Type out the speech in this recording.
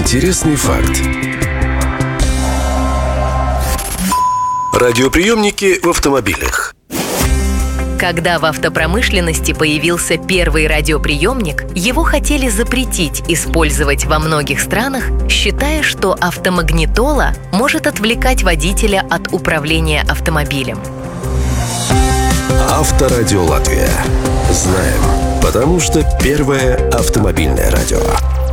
Интересный факт. Радиоприемники в автомобилях. Когда в автопромышленности появился первый радиоприемник, его хотели запретить использовать во многих странах, считая, что автомагнитола может отвлекать водителя от управления автомобилем. Авторадио Латвия. Знаем, потому что первое автомобильное радио.